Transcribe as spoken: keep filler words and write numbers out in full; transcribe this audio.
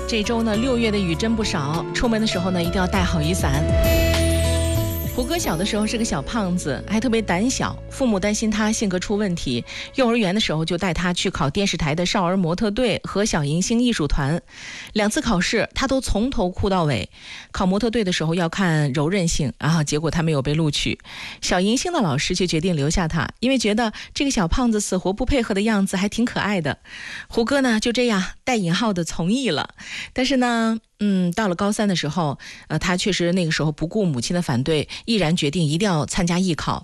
这周呢，六月的雨真不少，出门的时候呢，一定要带好雨伞。胡歌小的时候是个小胖子，还特别胆小，父母担心他性格出问题，幼儿园的时候就带他去考电视台的少儿模特队和小迎星艺术团，两次考试他都从头哭到尾。考模特队的时候要看柔韧性啊，结果他没有被录取。小迎星的老师却决定留下他，因为觉得这个小胖子死活不配合的样子还挺可爱的。胡歌呢就这样带引号的从艺了，但是呢嗯，到了高三的时候，呃，他确实那个时候不顾母亲的反对，毅然决定一定要参加艺考。